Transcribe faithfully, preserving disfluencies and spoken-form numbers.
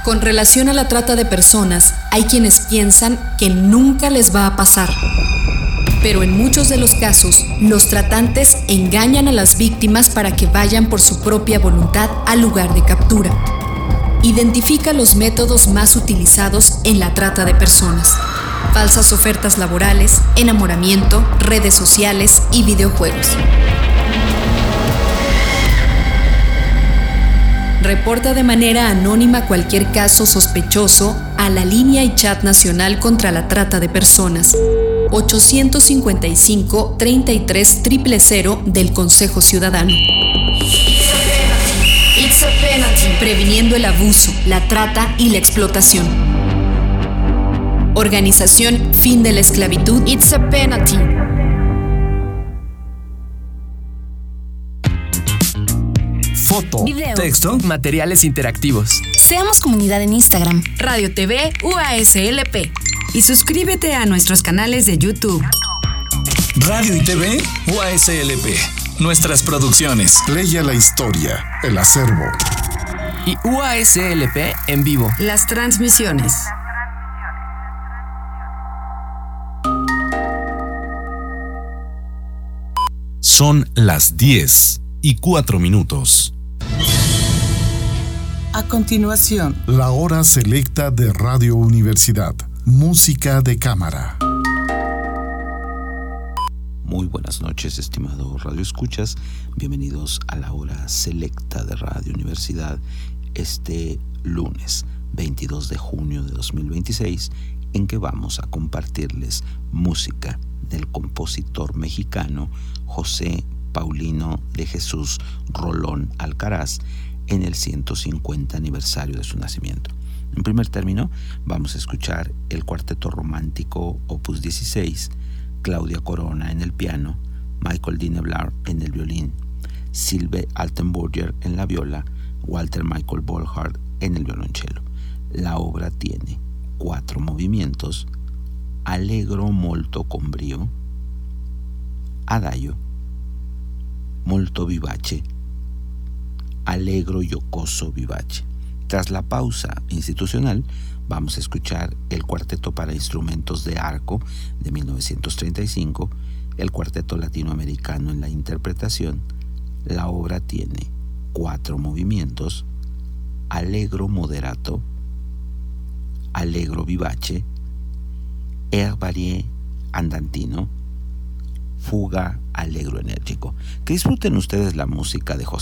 Con relación a la trata de personas, hay quienes piensan que nunca les va a pasar. Pero en muchos de los casos, los tratantes engañan a las víctimas para que vayan por su propia voluntad al lugar de captura. Identifica los métodos más utilizados en la trata de personas: falsas ofertas laborales, enamoramiento, redes sociales y videojuegos. Reporta de manera anónima cualquier caso sospechoso a la línea y chat nacional contra la trata de personas ochocientos cincuenta y cinco, treinta y tres, cero cero cero del Consejo Ciudadano. It's a penalty. Previniendo el abuso, la trata y la explotación. Organización Fin de la Esclavitud. It's a penalty. Foto, video, texto, materiales interactivos. Seamos comunidad en Instagram, Radio T V U A S L P. Y suscríbete a nuestros canales de YouTube. Radio y T V U A S L P. Nuestras producciones. Leia la historia, el acervo. Y U A S L P en vivo. Las transmisiones. Son las diez y cuatro minutos. A continuación, la hora selecta de Radio Universidad. Música de cámara. Muy buenas noches, estimados radioescuchas. Bienvenidos a la hora selecta de Radio Universidad este lunes veintidós de junio de dos mil veintiséis, en que vamos a compartirles música del compositor mexicano José Paulino de Jesús Rolón Alcaraz en el ciento cincuenta aniversario de su nacimiento. En primer término, vamos a escuchar el Cuarteto Romántico Opus dieciséis, Claudia Corona en el piano, Michael Dineblar en el violín, Sylve Altenburger en la viola, Walter Michael Bolhard en el violonchelo. La obra tiene cuatro movimientos: allegro molto con brio, adagio, molto vivace, allegro giocoso vivace. Tras la pausa institucional, vamos a escuchar el Cuarteto para Instrumentos de Arco de mil novecientos treinta y cinco, el Cuarteto Latinoamericano en la interpretación. La obra tiene cuatro movimientos: allegro moderato, allegro vivace, air varie andantino, fuga allegro enérgico. Que disfruten ustedes la música de José